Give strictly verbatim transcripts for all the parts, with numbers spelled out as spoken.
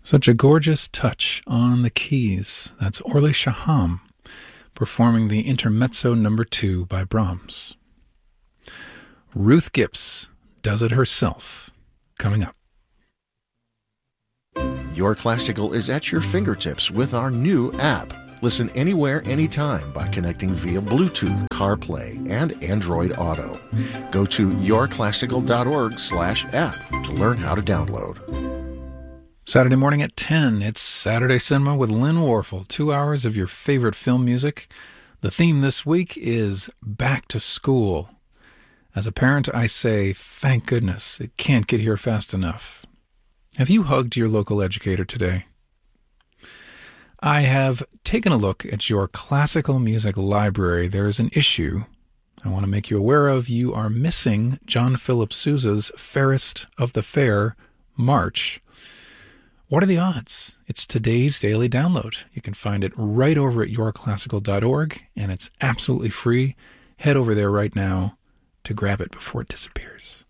Such a gorgeous touch on the keys. That's Orly Shaham performing the Intermezzo number two by Brahms. Ruth Gibbs does it herself. Coming up. Your Classical is at your fingertips with our new app. Listen anywhere, anytime by connecting via Bluetooth, CarPlay, and Android Auto. Go to yourclassical.org slash app to learn how to download. Saturday morning at ten, it's Saturday Cinema with Lynn Warfel. Two hours of your favorite film music. The theme this week is Back to School. As a parent, I say, thank goodness, it can't get here fast enough. Have you hugged your local educator today? I have taken a look at your classical music library. There is an issue I want to make you aware of. You are missing John Philip Sousa's Fairest of the Fair March. What are the odds? It's today's daily download. You can find it right over at your classical dot org, and it's absolutely free. Head over there right now to grab it before it disappears.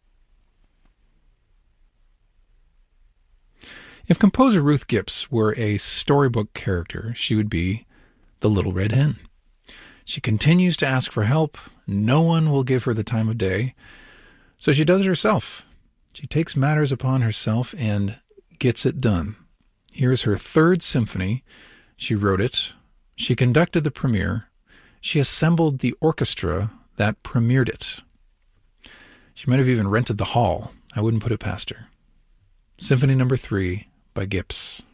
If composer Ruth Gibbs were a storybook character, she would be the Little Red Hen. She continues to ask for help. No one will give her the time of day, so she does it herself. She takes matters upon herself and gets it done. Here's her third symphony. She wrote it. She conducted the premiere. She assembled the orchestra that premiered it. She might have even rented the hall. I wouldn't put it past her. Symphony number three by Gibbs.